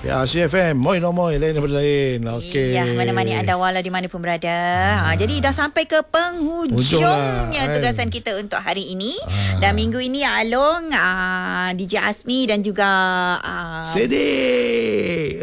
Ya, CFM, Moi no Moi, lain daripada lain. Okey. Ya, menemani anda walau di mana pun berada. Jadi dah sampai ke penghujungnya tugasan kita untuk hari ini. Dan minggu ini Along, DJ Asmi dan juga Steady.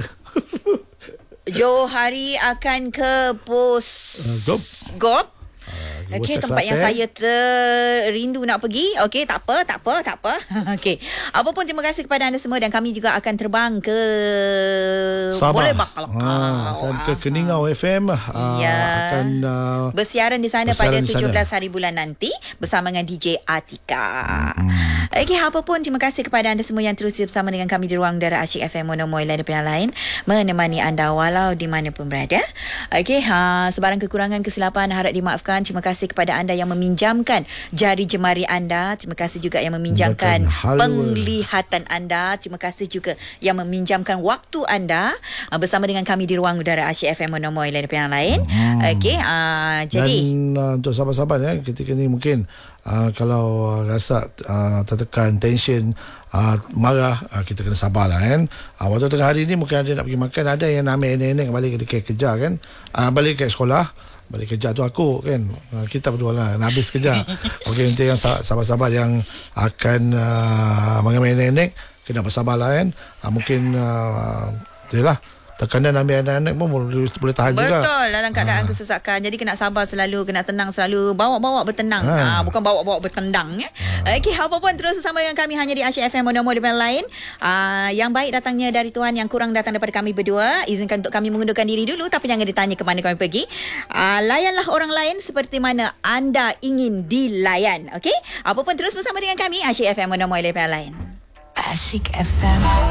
Johari akan ke Gop. Okey, tempat yang saya terindu nak pergi. Okey, tak apa. Okey. Apapun, terima kasih kepada anda semua dan kami juga akan terbang ke Sabah. Boleh bakal. Akan ke Keningau FM. Akan bersiaran di sana pada 17 hari bulan nanti bersama dengan DJ Atika. Okey, apapun, terima kasih kepada anda semua yang terus bersama dengan kami di ruang udara Asyik FM Mono Moi daripada lain, menemani anda walau di mana pun berada. Okey, sebarang kekurangan kesilapan harap dimaafkan. Terima kasih kepada anda yang meminjamkan jari jemari anda. Terima kasih juga yang meminjamkan penglihatan anda. Terima kasih juga yang meminjamkan waktu anda bersama dengan kami di ruang udara Asyik FM Mono Moi daripada yang lain. Okey, jadi dan untuk sahabat-sahabat ya, ketika ni mungkin kalau rasa tertekan, tension, marah, kita kena sabarlah kan. Waktu tengah hari ni mungkin ada nak pergi makan, ada yang nak ambil nenek balik ke kerja kan, balik ke sekolah, balik kerja tu aku kan, kita berdua lah nak habis kerja. Okey, nanti yang sahabat-sahabat yang akan mengambil nenek kena bersabarlah kan. Mungkin itulah, tekanan ambil anak-anak pun boleh tahan juga. Betul, dalam keadaan kesesakan. Jadi kena sabar selalu, kena tenang selalu, bawa-bawa bertenang. Bukan bawa-bawa bertendang ya. Okey, apa pun terus bersama dengan kami hanya di Asyik FM Mono Moi dan lain. Yang baik datangnya dari Tuhan, yang kurang datang daripada kami berdua. Izinkan untuk kami mengundurkan diri dulu, tapi jangan ditanya ke mana kami pergi. Layanlah orang lain seperti mana anda ingin dilayan. Okey? Apa pun terus bersama dengan kami Asyik FM Mono Moi dan lain. Asyik FM.